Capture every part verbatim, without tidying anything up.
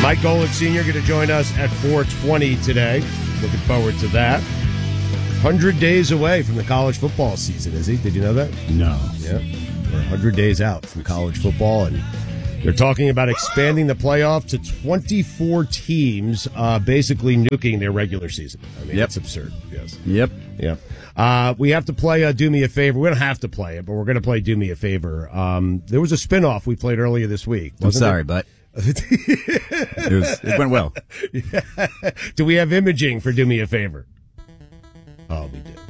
Mike Golick Senior going to join us at four twenty today. Looking forward to that. one hundred days away from the college football season, is he? Did you know that? No. Yeah. We're one hundred days out from college football, and they're talking about expanding the playoff to twenty-four teams, uh, basically nuking their regular season. I mean, Yep. it's absurd. Yes. Yep. Yep. Uh, we have to play uh, Do Me a Favor. We don't have to play it, but we're going to play Do Me a Favor. Um, there was a spinoff we played earlier this week. I'm sorry, it? but it, was, it went well. Yeah. Do we have imaging for Do Me a Favor? Oh, we do.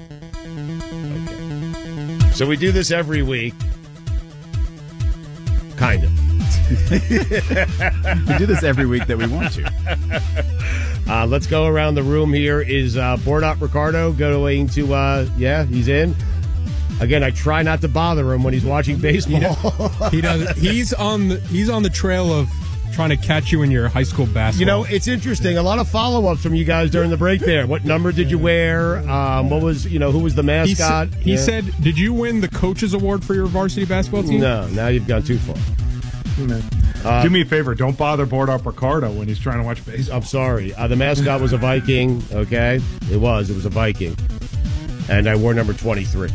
Okay. So we do this every week. Kind of. We do this every week that we want to. Uh, let's go around the room here. Is uh, Bordot Ricardo going to, uh, yeah, he's in. Again, I try not to bother him when he's watching baseball. Yeah. He does. He's on the, he's on the trail of trying to catch you in your high school basketball. You know, it's interesting. A lot of follow-ups from you guys during the break there. What number did you wear? Um, what was, you know, who was the mascot? He, sa- he yeah. said, did you win the coaches award for your varsity basketball team? No, now you've gone too far. Uh, Do me a favor. Don't bother Bordot Ricardo when he's trying to watch baseball. I'm sorry. Uh, the mascot was a Viking, okay? It was. It was a Viking. And I wore number twenty-three.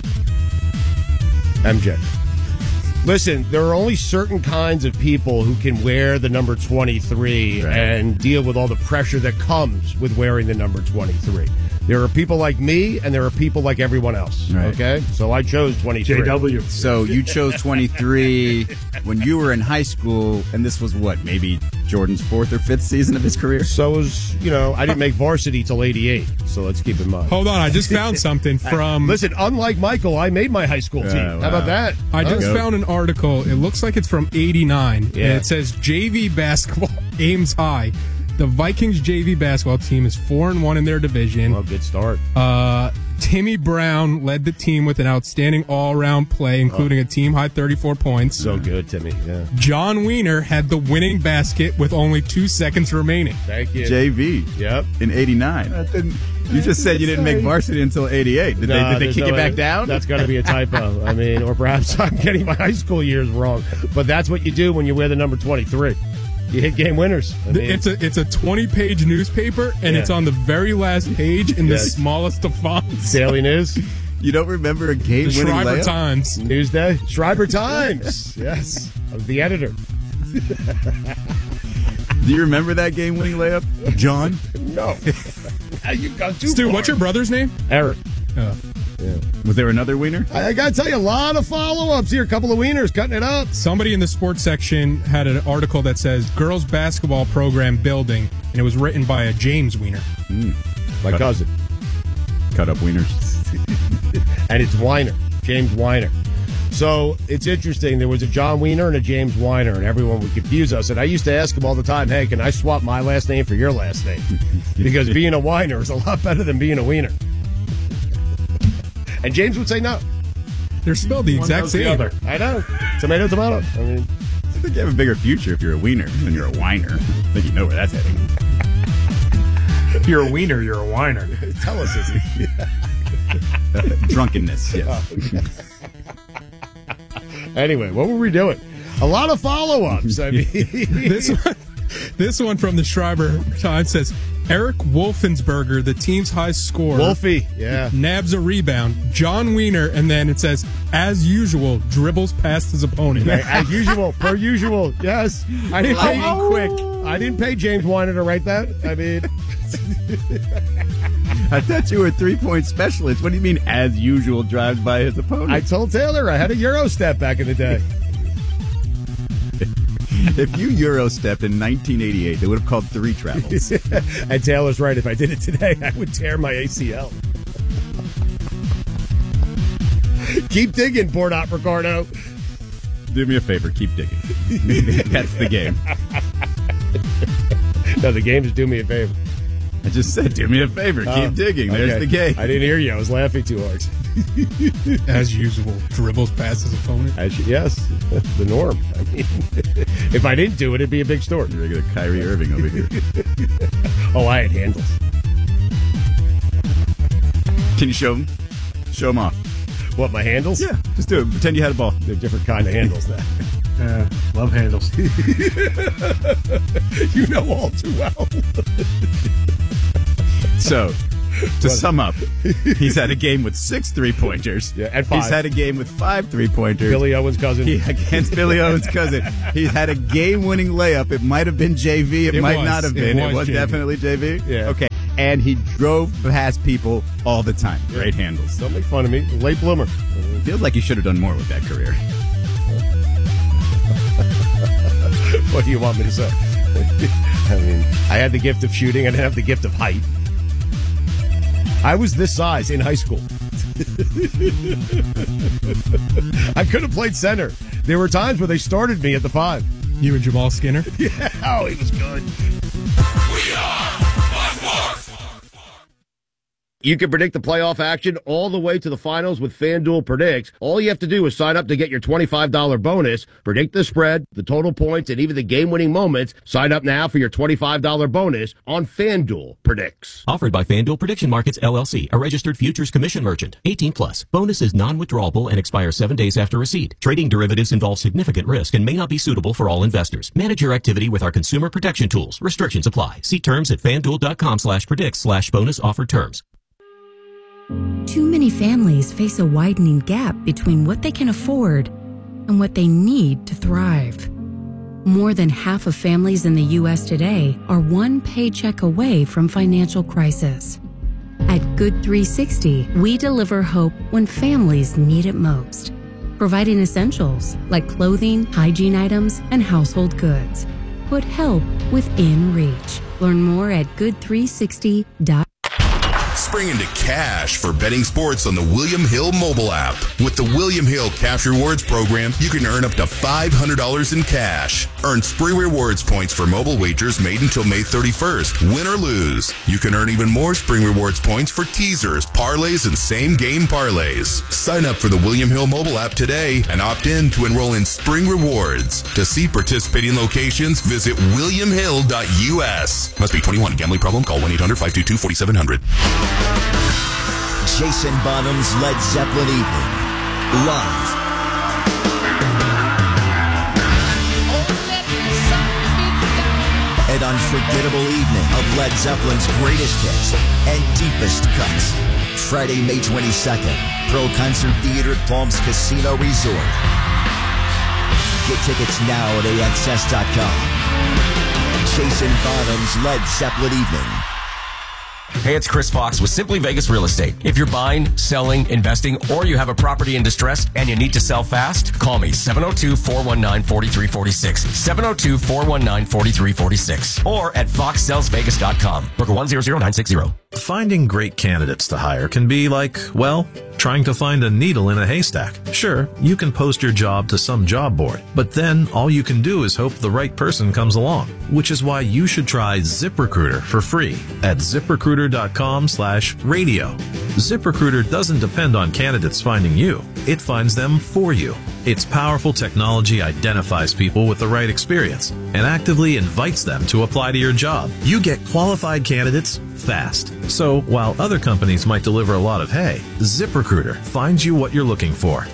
M J. Listen, there are only certain kinds of people who can wear the number twenty-three right. and deal with all the pressure that comes with wearing the number twenty-three. There are people like me, and there are people like everyone else, right. okay? So I chose twenty-three. J W. So you chose twenty-three when you were in high school, and this was what, maybe Jordan's fourth or fifth season of his career? So it was, you know, I didn't make varsity till eighty-eight, so let's keep in mind. Hold on, I just found something from... Listen, unlike Michael, I made my high school team. Uh, wow. How about that? I just oh. found an article. It looks like it's from eighty-nine, yeah. and it says J V basketball aims high. The Vikings J V basketball team is four and one in their division. Well, good start. Uh, Timmy Brown led the team with an outstanding all-around play, including oh. a team-high thirty-four points. So good, Timmy. Yeah. John Wiener had the winning basket with only two seconds remaining. Thank you. J V. Yep. In eighty-nine. That didn't, you just said you didn't make varsity until eighty-eight. Did no, they, did they kick no it back way. down? That's got to be a typo. I mean, or perhaps I'm getting my high school years wrong. But that's what you do when you wear the number twenty-three. You hit game winners. I mean, it's a it's a twenty-page neuspapper, and yeah. it's on the very last page in yes. the smallest of fonts. Daily News. You don't remember a game-winning Schreiber layup? Times. Newsday. Schreiber Times. Yes. I was the editor. Do you remember that game-winning layup, John? No. You've gone too Stu, far. what's your brother's name? Eric. Oh. Yeah. Was there another wiener? I, I got to tell you, a lot of follow-ups here. A couple of wieners cutting it up. Somebody in the sports section had an article that says girls basketball program building, and it was written by a James Wiener. Mm. My Cut cousin. Up. Cut up wieners. And it's Weiner. James Weiner. So it's interesting. There was a John Wiener and a James Weiner, and everyone would confuse us. And I used to ask him all the time, hey, can I swap my last name for your last name? Because being a Weiner is a lot better than being a Wiener. And James would say no. They're spelled the exact same. The other. I know. Tomato, tomato. I mean, I think you have a bigger future if you're a wiener than you're a whiner. I think you know where that's heading. If you're a wiener, you're a whiner. Tell us, Izzy. Drunkenness, yes. Oh. Anyway, what were we doing? A lot of follow-ups. I mean, this one, this one from the Schreiber Times says, Eric Wolfensberger, the team's high scorer. Wolfie, yeah. Nabs a rebound. John Wiener, and then it says, as usual, dribbles past his opponent. Right, as usual, per usual, yes. I didn't pay oh. quick. I didn't pay James Weiner to write that. I mean, I thought you were a three-point specialist. What do you mean, as usual, drives by his opponent? I told Taylor I had a Euro step back in the day. If you Euro stepped in nineteen eighty-eight, they would have called three travels. And Taylor's right. If I did it today, I would tear my A C L. Keep digging, Bordot Ricardo. Do me a favor, keep digging. That's the game. No, the game's do me a favor. I just said, do me a favor, keep Oh, digging. There's okay. the game. I didn't hear you. I was laughing too hard. As usual, dribbles past his opponent. As you, yes, the norm. I mean, if I didn't do it, it'd be a big story. Regular Kyrie Irving over here. Oh, I had handles. Can you show them? Show them off. What, my handles? Yeah, just do it. Pretend you had a ball. They're different kind of handles, that. Yeah, love handles. You know all too well. So, to sum up, he's had a game with six three-pointers. Yeah, and five. He's had a game with five three-pointers. Billy Owen's cousin. He, against Billy Owen's cousin. He's had a game-winning layup. It might have been J V. It, It might was. not have It been. It was was, J V. definitely J V? Yeah. Okay. And he drove past people all the time. Yeah. Great handles. Don't make fun of me. Late bloomer. Feels like you should have done more with that career. What do you want me to say? I mean, I had the gift of shooting. I didn't have the gift of height. I was this size in high school. I could have played center. There were times where they started me at the five. You and Jamal Skinner? Yeah, oh, he was good. We are by fourth. You can predict the playoff action all the way to the finals with FanDuel Predicts. All you have to do is sign up to get your twenty-five dollars bonus, predict the spread, the total points, and even the game-winning moments. Sign up now for your twenty-five dollars bonus on FanDuel Predicts. Offered by FanDuel Prediction Markets, L L C, a registered futures commission merchant. eighteen plus. Bonus is non-withdrawable and expires seven days after receipt. Trading derivatives involves significant risk and may not be suitable for all investors. Manage your activity with our consumer protection tools. Restrictions apply. See terms at FanDuel.com slash predicts slash bonus offer terms. Too many families face a widening gap between what they can afford and what they need to thrive. More than half of families in the U S today are one paycheck away from financial crisis. At Good three sixty, we deliver hope when families need it most, providing essentials like clothing, hygiene items, and household goods. Put help within reach. Learn more at good three sixty dot com. Spring into cash for betting sports on the William Hill mobile app. With the William Hill Cash Rewards program, you can earn up to five hundred dollars in cash. Earn Spree Rewards points for mobile wagers made until May thirty-first. Win or lose. You can earn even more Spring Rewards points for teasers, parlays, and same-game parlays. Sign up for the William Hill mobile app today and opt in to enroll in Spring Rewards. To see participating locations, visit william hill dot u s. Must be twenty-one. Gambling problem? Call one eight hundred five two two four seven zero zero. Jason Bonham's Led Zeppelin Evening. Live. An unforgettable evening of Led Zeppelin's greatest hits and deepest cuts. Friday, May twenty-second, Pearl Concert Theater at Palms Casino Resort. Get tickets now at A X S dot com. Jason Bonham's Led Zeppelin Evening. Hey, it's Chris Fox with Simply Vegas Real Estate. If you're buying, selling, investing, or you have a property in distress and you need to sell fast, call me seven oh two, four one nine, four three four six, seven oh two, four one nine, four three four six, or at fox sells vegas dot com. Broker one zero zero nine six zero. Finding great candidates to hire can be like, well, trying to find a needle in a haystack. Sure, you can post your job to some job board, but then all you can do is hope the right person comes along, which is why you should try ZipRecruiter for free at zip recruiter dot com slash radio. ZipRecruiter doesn't depend on candidates finding you. It finds them for you. Its powerful technology identifies people with the right experience and actively invites them to apply to your job. You get qualified candidates fast. So while other companies might deliver a lot of hay, ZipRecruiter finds you what you're looking for.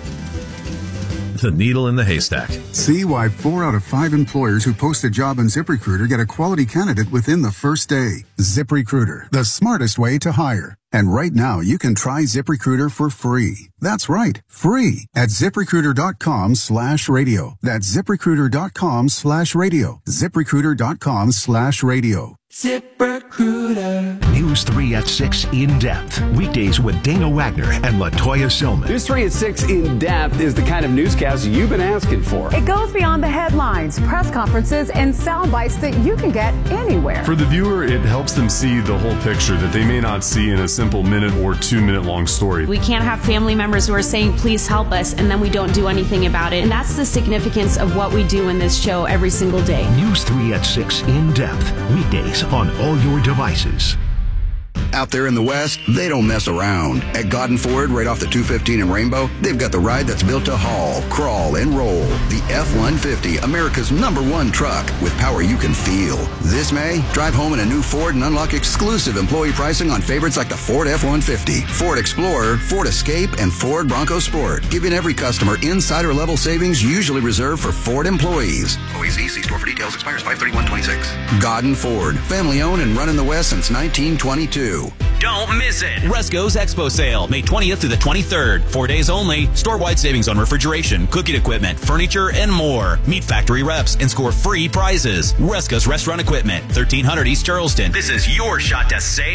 The needle in the haystack. See why four out of five employers who post a job on ZipRecruiter get a quality candidate within the first day. ZipRecruiter, the smartest way to hire. And right now, you can try ZipRecruiter for free. That's right, free at ZipRecruiter.com slash radio. That's ZipRecruiter.com slash radio. ZipRecruiter.com slash radio. ZipRecruiter. News three at six In Depth. Weekdays with Dana Wagner and LaToya Silman. News three at six In Depth is the kind of newscast you've been asking for. It goes beyond the headlines, press conferences, and sound bites that you can get anywhere. For the viewer, it helps them see the whole picture that they may not see in a simple minute or two minute long story. We can't have family members who are saying, please help us, and then we don't do anything about it. And that's the significance of what we do in this show every single day. News three at six In Depth. Weekdays on all your devices. Out there in the West, they don't mess around. At Godden Ford, right off the two fifteen in Rainbow, they've got the ride that's built to haul, crawl, and roll. The F one fifty, America's number one truck with power you can feel. This May, drive home in a new Ford and unlock exclusive employee pricing on favorites like the Ford F one fifty, Ford Explorer, Ford Escape, and Ford Bronco Sport, giving every customer insider-level savings usually reserved for Ford employees. O E C, see store for details. Expires five thirty-one twenty-six. Godden Ford, family-owned and run in the West since nineteen twenty-two. Don't miss it. Resco's Expo Sale, May twentieth through the twenty-third. Four days only. Store-wide savings on refrigeration, cooking equipment, furniture, and more. Meet factory reps and score free prizes. Resco's Restaurant Equipment, thirteen hundred East Charleston. This is your shot to save.